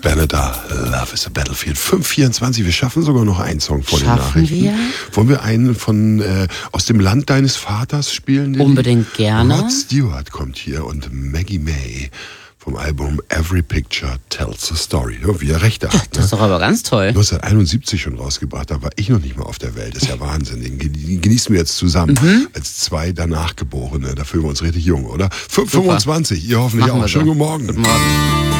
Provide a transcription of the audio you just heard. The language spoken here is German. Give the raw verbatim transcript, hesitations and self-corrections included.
Beneda, Love is a Battlefield. fünf vierundzwanzig, wir schaffen sogar noch einen Song vor Schaffen den Nachrichten. wir? Wollen wir einen von äh, aus dem Land deines Vaters spielen? Unbedingt gerne. Rod Stewart kommt hier und Maggie May vom Album Every Picture Tells a Story. Ja, wie er recht hat. Das ne? ist doch aber ganz toll. neunzehnhunderteinundsiebzig schon rausgebracht, da war ich noch nicht mal auf der Welt. Das ist ja Wahnsinn. Den genießen wir jetzt zusammen Mhm. als zwei danach Geborene. Da fühlen wir uns richtig jung, oder? fünf fünfundzwanzig, ihr hoffentlich Machen auch. wir so. Schönen guten Morgen. Guten Morgen.